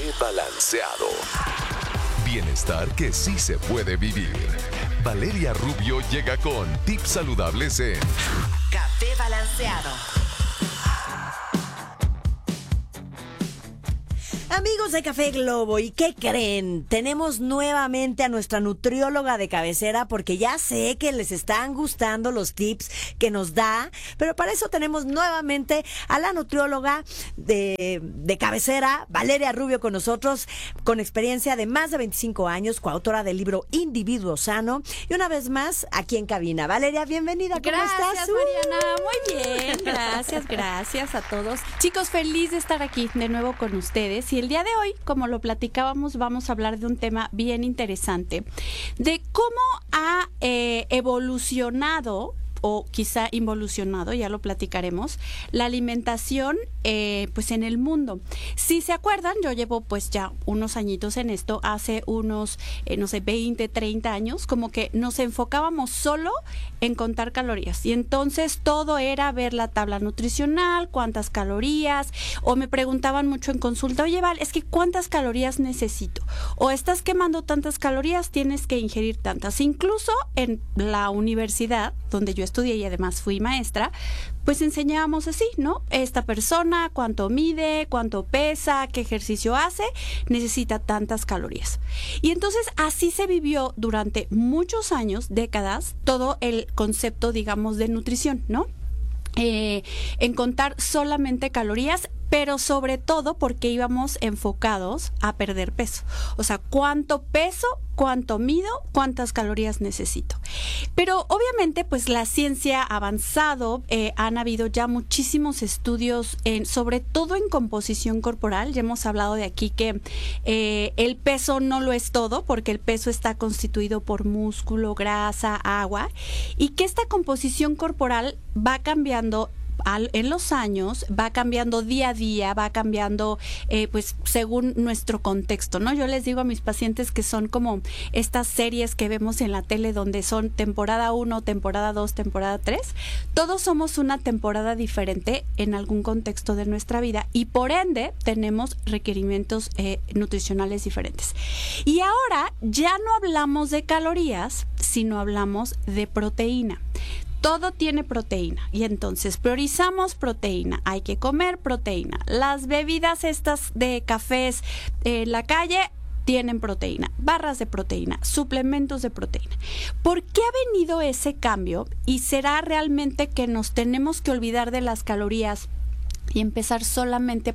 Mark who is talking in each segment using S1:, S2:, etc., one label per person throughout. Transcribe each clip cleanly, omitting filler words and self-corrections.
S1: Balanceado. Bienestar que sí se puede vivir. Valeria Rubio llega con tips saludables en
S2: Café Balanceado. Amigos de Café Globo, ¿y qué creen? Tenemos nuevamente a nuestra nutrióloga de cabecera porque ya sé que les están gustando los tips que nos da, pero para eso tenemos nuevamente a la nutrióloga de cabecera, Valeria Rubio, con nosotros, con experiencia de más de 25 años, coautora del libro Individuo Sano, y una vez más aquí en cabina. Valeria, bienvenida, ¿cómo estás?
S3: Gracias, Mariana, muy bien, gracias a todos. Chicos, feliz de estar aquí de nuevo con ustedes, y el día de hoy, como lo platicábamos, vamos a hablar de un tema bien interesante, de cómo ha evolucionado o quizá involucionado, ya lo platicaremos, la alimentación pues en el mundo. Si se acuerdan, yo llevo pues ya unos añitos en esto, hace unos, 20, 30 años, como que nos enfocábamos solo en contar calorías, y entonces todo era ver la tabla nutricional, cuántas calorías, o me preguntaban mucho en consulta, oye Val, es que ¿cuántas calorías necesito? O estás quemando tantas calorías, tienes que ingerir tantas. Incluso en la universidad, donde yo estudié y además fui maestra, pues enseñábamos así, ¿no? Esta persona, cuánto mide, cuánto pesa, qué ejercicio hace, necesita tantas calorías. Y entonces así se vivió durante muchos años, décadas, todo el concepto, digamos, de nutrición, ¿no? En contar solamente calorías, pero sobre todo porque íbamos enfocados a perder peso. O sea, cuánto peso, cuánto mido, cuántas calorías necesito. Pero obviamente, pues la ciencia ha avanzado, han habido ya muchísimos estudios, sobre todo en composición corporal. Ya hemos hablado de aquí que el peso no lo es todo, porque el peso está constituido por músculo, grasa, agua, y que esta composición corporal va cambiando en los años, va cambiando día a día, va cambiando pues según nuestro contexto, ¿no? Yo les digo a mis pacientes que son como estas series que vemos en la tele donde son temporada 1, temporada 2, temporada 3. Todos somos una temporada diferente en algún contexto de nuestra vida, y por ende tenemos requerimientos nutricionales diferentes. Y ahora ya no hablamos de calorías, sino hablamos de proteína. Todo tiene proteína, y entonces priorizamos proteína. Hay que comer proteína. Las bebidas estas de cafés en la calle tienen proteína, barras de proteína, suplementos de proteína. ¿Por qué ha venido ese cambio? ¿Y será realmente que nos tenemos que olvidar de las calorías y empezar solamente a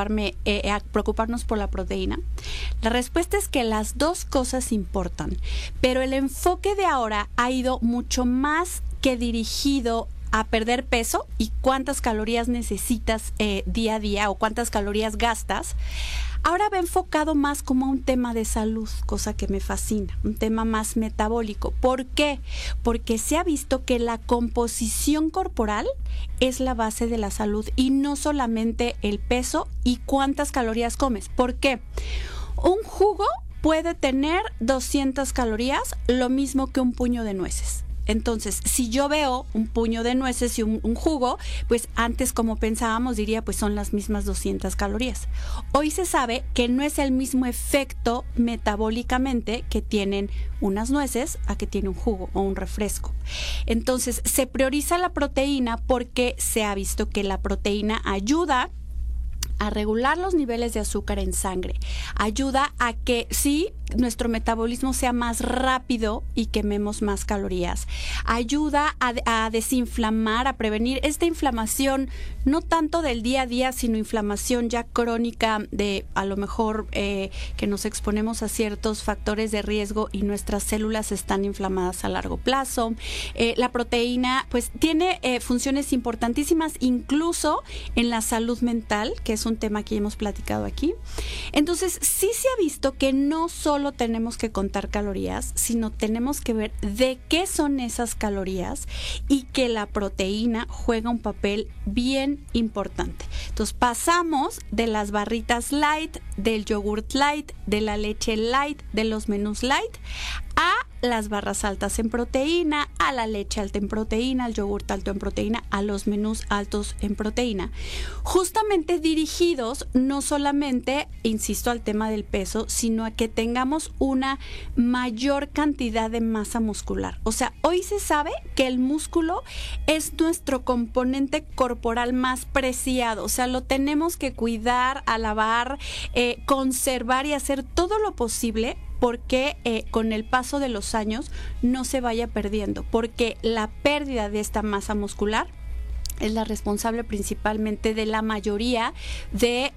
S3: preocuparnos por la proteína? La respuesta es que las dos cosas importan, pero el enfoque de ahora ha ido mucho más que dirigido a perder peso y cuántas calorías necesitas día a día, o cuántas calorías gastas. Ahora va enfocado más como a un tema de salud, cosa que me fascina, un tema más metabólico. ¿Por qué? Porque se ha visto que la composición corporal es la base de la salud, y no solamente el peso y cuántas calorías comes. ¿Por qué? Un jugo puede tener 200 calorías, lo mismo que un puño de nueces. Entonces, si yo veo un puño de nueces y un jugo, pues antes, como pensábamos, diría, pues son las mismas 200 calorías. Hoy se sabe que no es el mismo efecto metabólicamente que tienen unas nueces a que tiene un jugo o un refresco. Entonces, se prioriza la proteína porque se ha visto que la proteína ayuda a regular los niveles de azúcar en sangre, ayuda a que sí, nuestro metabolismo sea más rápido y quememos más calorías, ayuda a desinflamar, a prevenir esta inflamación, no tanto del día a día, sino inflamación ya crónica de a lo mejor que nos exponemos a ciertos factores de riesgo y nuestras células están inflamadas a largo plazo. La proteína pues tiene funciones importantísimas incluso en la salud mental, que es un tema que hemos platicado aquí. Entonces sí se ha visto que no solo tenemos que contar calorías, sino tenemos que ver de qué son esas calorías, y que la proteína juega un papel bien importante. Entonces pasamos de las barritas light, del yogurt light, de la leche light, de los menús light, a las barras altas en proteína, a la leche alta en proteína, al yogurt alto en proteína, a los menús altos en proteína, justamente dirigidos no solamente, insisto, al tema del peso, sino a que tengamos una mayor cantidad de masa muscular. O sea, hoy se sabe que el músculo es nuestro componente corporal más preciado, o sea, lo tenemos que cuidar, alabar, conservar y hacer todo lo posible porque con el paso de los años no se vaya perdiendo, porque la pérdida de esta masa muscular es la responsable principalmente de la mayoría de